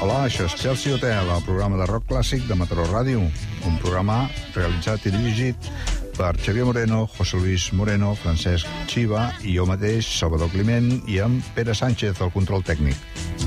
Hola, això és Chelsea Hotel, el programa de rock clàssic de Mataró Ràdio. Un programa realitzat i dirigit per Xavier Moreno, José Luis Moreno, Francesc Chiva i jo mateix, Salvador Climent, i amb Pere Sánchez, el control tècnic.